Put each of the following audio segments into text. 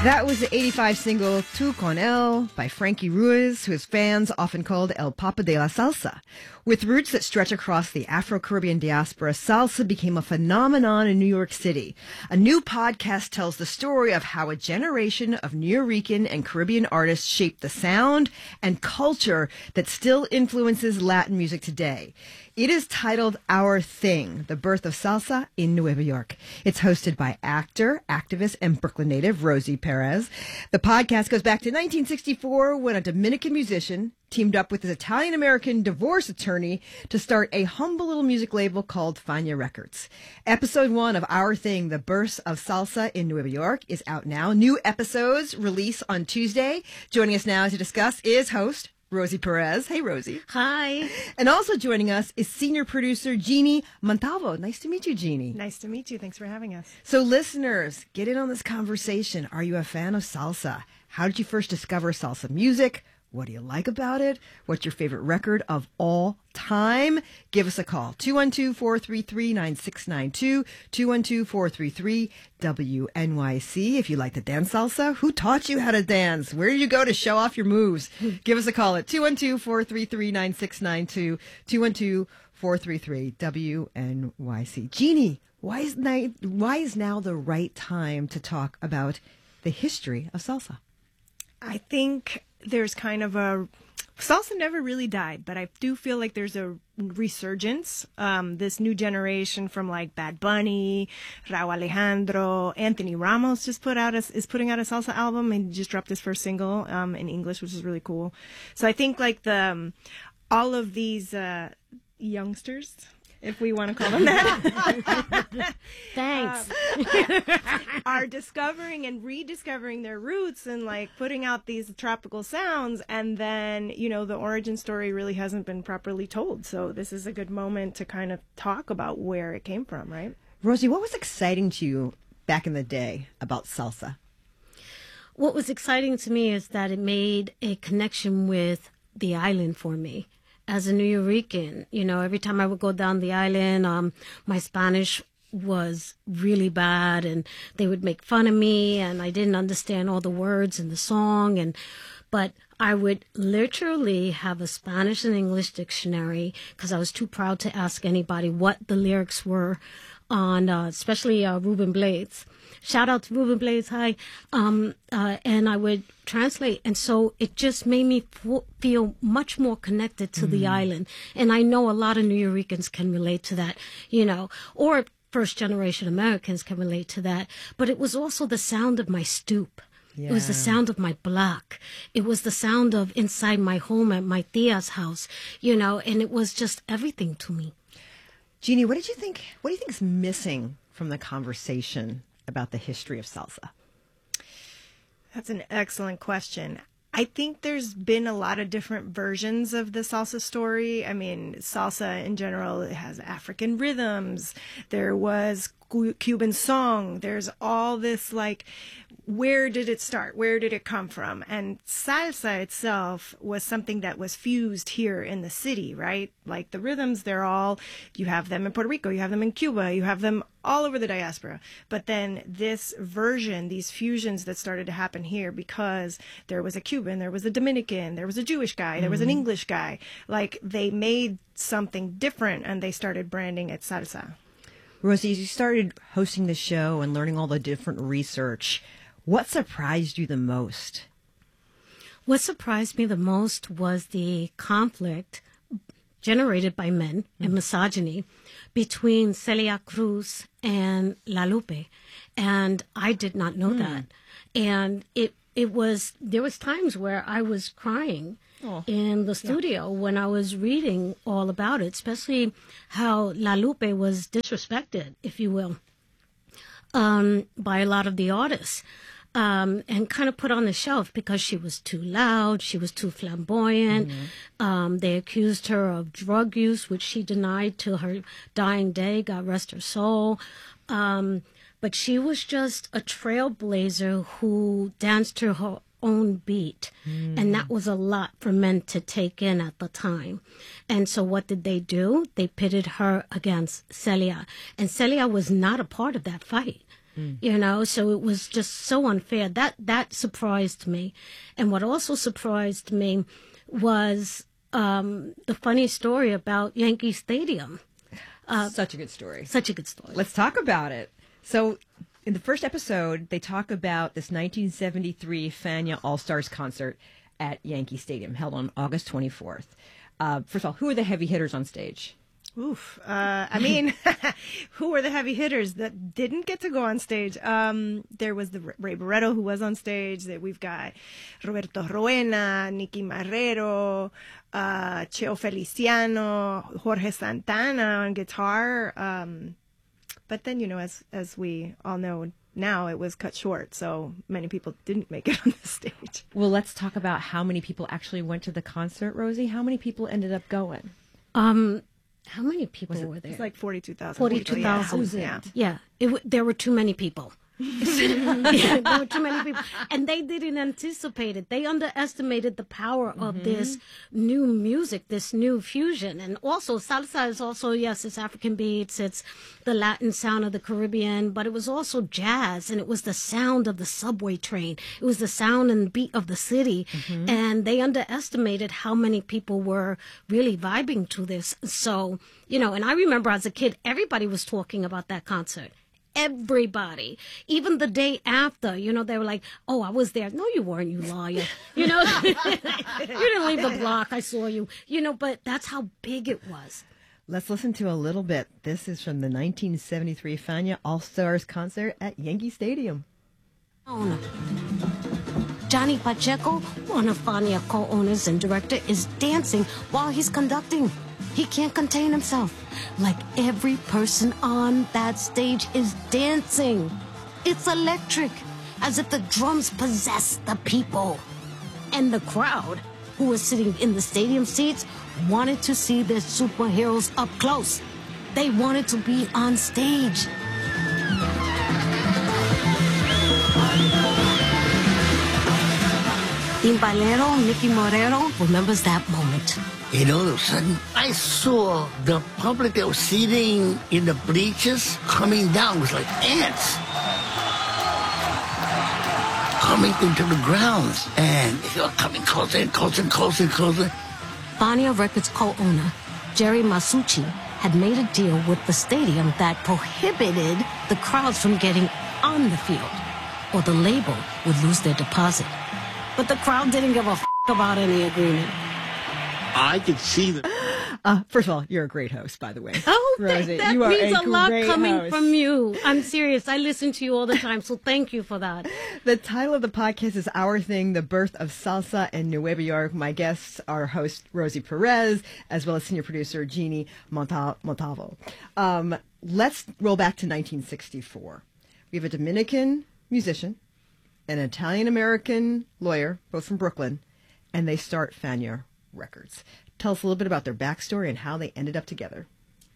That was the 85 single Tu Con El by Frankie Ruiz, who his fans often called El Papa de la Salsa. With roots that stretch across the Afro-Caribbean diaspora, salsa became a phenomenon in New York City. A new podcast tells the story of how a generation of Nuyorican and Caribbean artists shaped the sound and culture that still influences Latin music today. It is titled Our Thing, The Birth of Salsa in Nueva York. It's hosted by actor, activist, and Brooklyn native Rosie Perez. The podcast goes back to 1964 when a Dominican musician teamed up with his Italian-American divorce attorney to start a humble little music label called Fania Records. Episode 1 of Our Thing, The Birth of Salsa in Nueva York is out now. New episodes release on Tuesday. Joining us now to discuss is host Rosie Perez. Hey, Rosie. Hi. And also joining us is senior producer Jeannie Montalvo. Nice to meet you, Jeannie. Nice to meet you. Thanks for having us. So listeners, get in on this conversation. Are you a fan of salsa? How did you first discover salsa music? What do you like about it? What's your favorite record of all time? Give us a call. 212-433-9692, 212-433-WNYC. If you like to dance salsa, who taught you how to dance? Where do you go to show off your moves? Give us a call at 212-433-9692, 212-433-WNYC. Jeannie, why is now the right time to talk about the history of salsa? I think there's kind of salsa never really died, but I do feel like there's a resurgence. This new generation from like Bad Bunny, Rauw Alejandro, Anthony Ramos is putting out a salsa album and just dropped his first single in English, which is really cool. So I think like all of these youngsters, if we want to call them that. Thanks. Are discovering and rediscovering their roots and like putting out these tropical sounds. And then, the origin story really hasn't been properly told. So this is a good moment to kind of talk about where it came from, right? Rosie, what was exciting to you back in the day about salsa? What was exciting to me is that it made a connection with the island for me. As a Nuyorican, every time I would go down the island, my Spanish was really bad and they would make fun of me and I didn't understand all the words in the song. But I would literally have a Spanish and English dictionary because I was too proud to ask anybody what the lyrics were on, especially Ruben Blades. Shout out to Ruben Blades, hi. And I would translate. And so it just made me feel much more connected to the island. And I know a lot of Nuyorican can relate to that, or first generation Americans can relate to that. But it was also the sound of my stoop. Yeah. It was the sound of my block. It was the sound of inside my home at my tia's house, and it was just everything to me. Jeannie, what do you think is missing from the conversation about the history of salsa? That's an excellent question. I think there's been a lot of different versions of the salsa story. I mean, salsa in general, it has African rhythms. There was Cuban song. There's all this like, where did it start? Where did it come from? And salsa itself was something that was fused here in the city, right? Like the rhythms, you have them in Puerto Rico, you have them in Cuba, you have them all over the diaspora. But then this version, these fusions that started to happen here because there was a Cuban, there was a Dominican, there was a Jewish guy, there was an English guy. Like they made something different and they started branding it salsa. Rosie, as you started hosting the show and learning all the different research, what surprised you the most? What surprised me the most was the conflict generated by men and misogyny between Celia Cruz and La Lupe. And I did not know that. And there was times where I was crying in the studio when I was reading all about it, especially how La Lupe was disrespected, if you will, by a lot of the artists. And kind of put on the shelf because she was too loud, she was too flamboyant. They accused her of drug use, which she denied till her dying day, God rest her soul. But she was just a trailblazer who danced to her own beat. And that was a lot for men to take in at the time. And so what did they do? They pitted her against Celia. And Celia was not a part of that fight. You know, so it was just so unfair. That surprised me. And what also surprised me was the funny story about Yankee Stadium. Such a good story. Such a good story. Let's talk about it. So in the first episode, they talk about this 1973 Fania All-Stars concert at Yankee Stadium, held on August 24th. First of all, who are the heavy hitters on stage? Oof. I mean, who were the heavy hitters that didn't get to go on stage? There was the Ray Barretto, who was on stage. That we've got Roberto Roena, Nicky Marrero, Cheo Feliciano, Jorge Santana on guitar. But then, you know, as we all know now, it was cut short, so many people didn't make it on the stage. Well, let's talk about how many people actually went to the concert, Rosie. How many people ended up going? How many people were there? It's like 42,000. 42,000. Yeah. Yeah. There were too many people. Yeah, there were too many people. And they didn't anticipate it. They underestimated the power of this new music, this new fusion. And also, salsa is also, yes, it's African beats, it's the Latin sound of the Caribbean, but it was also jazz, and it was the sound of the subway train. It was the sound and beat of the city. And they underestimated how many people were really vibing to this. So, you know, and I remember as a kid, everybody was talking about that concert. Everybody, even the day after, you know, they were like, "Oh, I was there." No, you weren't, you liar. You know, you didn't leave the block. I saw you. You know, but that's how big it was. Let's listen to a little bit. This is from the 1973 Fania All-Stars concert at Yankee Stadium. Johnny Pacheco, one of Fania co-owners and director, is dancing while he's conducting. He can't contain himself. Like every person on that stage is dancing. It's electric, as if the drums possess the people. And the crowd, who was sitting in the stadium seats, wanted to see their superheroes up close. They wanted to be on stage. Timbalero Nicky Marrero remembers that moment. And all of a sudden, I saw the public that was seating in the bleachers coming down. It was like ants coming into the grounds. And they were coming closer and closer and closer and closer. Fania Records co-owner Jerry Masucci had made a deal with the stadium that prohibited the crowds from getting on the field, or the label would lose their deposit. But the crowd didn't give a about any agreement. I could see them. First of all, you're a great host, by the way. Oh, Rosie, that you are means a lot great coming host. from you. I'm serious. I listen to you all the time, so thank you for that. The title of the podcast is Our Thing, the Birth of Salsa in Nueva York. My guests are host Rosie Perez, as well as senior producer Jeannie Montalvo. Let's roll back to 1964. We have a Dominican musician, an Italian-American lawyer, both from Brooklyn, and they start Fania Records. Tell us a little bit about their backstory and how they ended up together.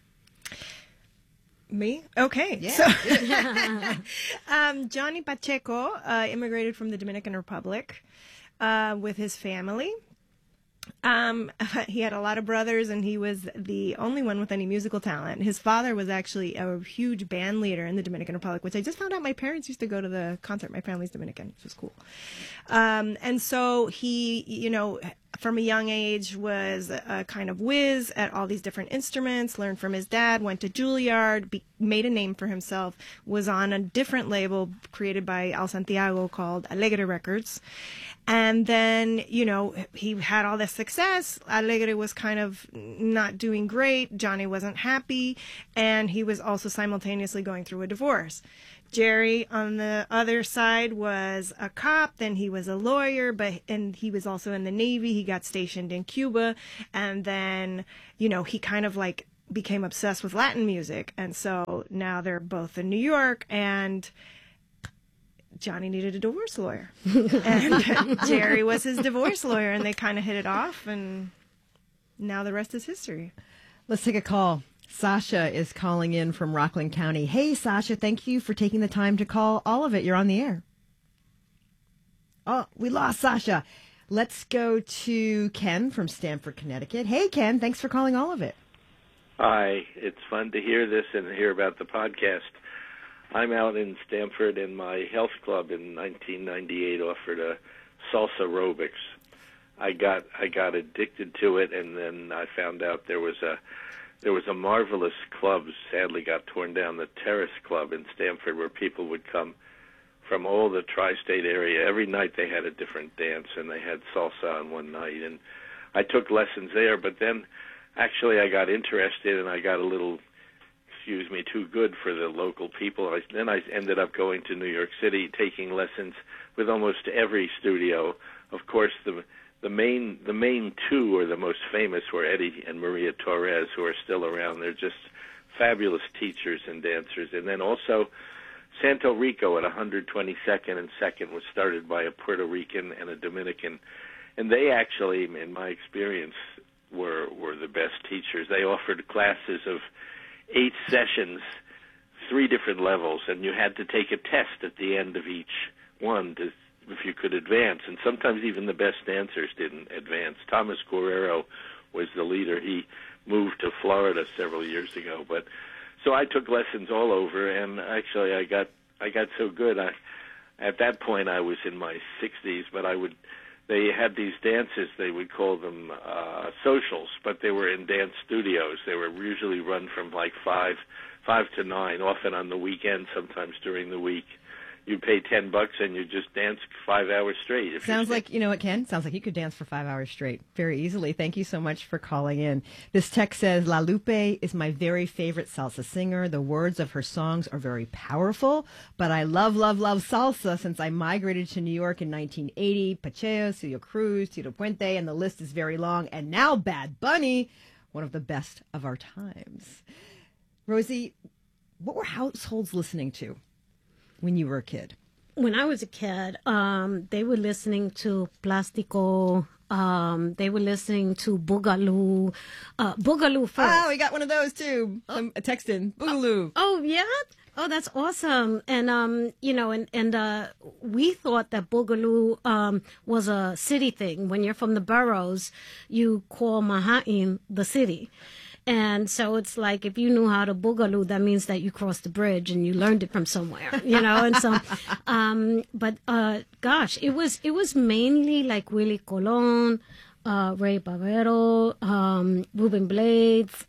Me? Okay. Yeah. So, Johnny Pacheco immigrated from the Dominican Republic with his family. He had a lot of brothers, and he was the only one with any musical talent. His father was actually a huge band leader in the Dominican Republic, which I just found out my parents used to go to the concert. My family's Dominican, which was cool. And so he, you know, from a young age was a kind of whiz at all these different instruments, learned from his dad, went to Juilliard, made a name for himself, was on a different label created by Al Santiago called Alegre Records. And then, you know, he had all this success. Alegre was kind of not doing great. Johnny wasn't happy. And he was also simultaneously going through a divorce. Jerry, on the other side, was a cop. Then he was a lawyer, and he was also in the Navy. He got stationed in Cuba. And then, you know, he kind of like became obsessed with Latin music. And so now they're both in New York, and Johnny needed a divorce lawyer, and Jerry was his divorce lawyer, and they kind of hit it off, and now the rest is history. Let's take a call. Sasha is calling in from Rockland County. Hey, Sasha, thank you for taking the time to call all of it. You're on the air. Oh, we lost Sasha. Let's go to Ken from Stamford, Connecticut. Hey, Ken, thanks for calling all of it. Hi, it's fun to hear this and hear about the podcast. I'm out in Stamford, and my health club in 1998 offered a salsa aerobics. I got addicted to it, and then I found out there was a marvelous club. Sadly, got torn down, the Terrace Club in Stamford, where people would come from all the tri-state area. Every night they had a different dance, and they had salsa on one night, and I took lessons there. But then, actually, I got interested, and I got a little, too good for the local people. Then I ended up going to New York City, taking lessons with almost every studio. Of course, the main two, or the most famous, were Eddie and Maria Torres, who are still around. They're just fabulous teachers and dancers. And then also Santo Rico at 122nd and 2nd was started by a Puerto Rican and a Dominican. And they actually, in my experience, were the best teachers. They offered classes of 8 sessions, 3 different levels, and you had to take a test at the end of each one if you could advance. And sometimes even the best dancers didn't advance. Thomas Guerrero was the leader. He moved to Florida several years ago. But so I took lessons all over, and actually I got so good. At that point I was in my 60s, but they had these dances, they would call them socials, but they were in dance studios. They were usually run from like 5 to 9, often on the weekend, sometimes during the week. You pay $10 and you just dance 5 hours straight. Sounds like, you know what, Ken? Sounds like you could dance for 5 hours straight very easily. Thank you so much for calling in. This text says, La Lupe is my very favorite salsa singer. The words of her songs are very powerful, but I love, love, love salsa since I migrated to New York in 1980. Pacheco, Celia Cruz, Tito Puente, and the list is very long. And now Bad Bunny, one of the best of our times. Rosie, what were households listening to when you were a kid? When I was a kid, they were listening to Plástico. They were listening to Boogaloo. Boogaloo first. Oh, we got one of those too. A text in Boogaloo. Oh, yeah? Oh, that's awesome. And, we thought that Boogaloo was a city thing. When you're from the boroughs, you call Manhattan the city. And so it's like, if you knew how to boogaloo, that means that you crossed the bridge and you learned it from somewhere, And so, gosh, it was mainly like Willie Colon, Ray Barbero, Ruben Blades,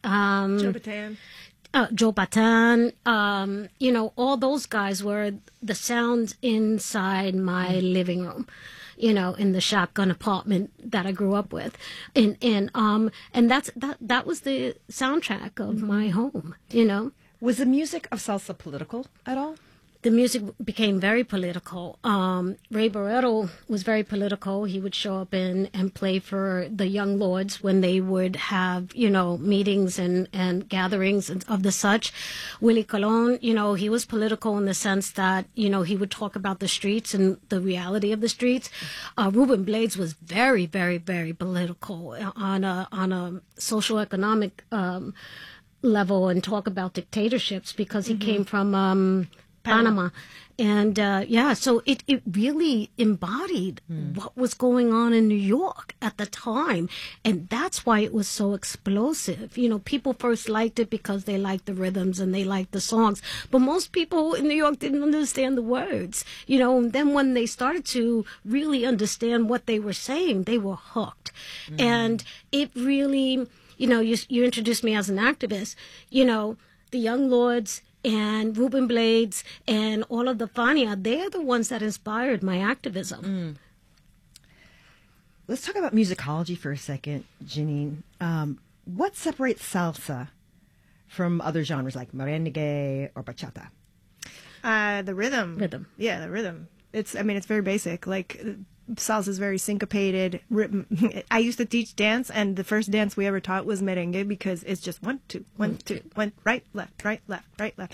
Joe Bataan, all those guys were the sounds inside my living room. In the shotgun apartment that I grew up with. And that was the soundtrack of my home, Was the music of salsa political at all? The music became very political. Ray Barretto was very political. He would show up and play for the Young Lords when they would have, meetings and gatherings of the such. Willie Colon, he was political in the sense that, he would talk about the streets and the reality of the streets. Ruben Blades was very, very, very political on a socioeconomic level, and talk about dictatorships because he came from Panama. And so it really embodied what was going on in New York at the time. And that's why it was so explosive. People first liked it because they liked the rhythms and they liked the songs. But most people in New York didn't understand the words. And then when they started to really understand what they were saying, they were hooked. And it really, you introduced me as an activist, the Young Lords and Ruben Blades and all of the Fania, they're the ones that inspired my activism. Let's talk about musicology for a second, Janine. What separates salsa from other genres like merengue or bachata? The rhythm. Yeah, the rhythm. It's very basic. Like, salsa is very syncopated. I used to teach dance, and the first dance we ever taught was merengue because it's just 1, 2, 1, 2, 1, right, left, right, left, right, left.